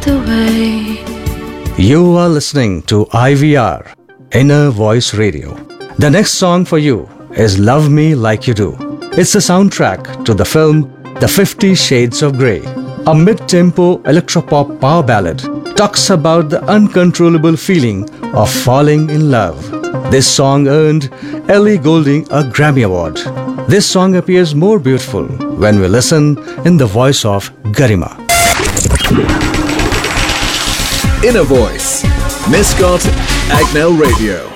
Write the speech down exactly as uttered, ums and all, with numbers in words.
the way. You are listening to I V R, Inner Voice Radio. The next song for you is Love Me Like You Do. It's the soundtrack to the film The Fifty Shades of Grey. A mid-tempo electropop power ballad talks about the uncontrollable feeling of falling in love. This song earned Ellie Goulding a Grammy Award. This song appears more beautiful when we listen in the voice of Garima. Inner Voice, Miscot, Agnel Radio.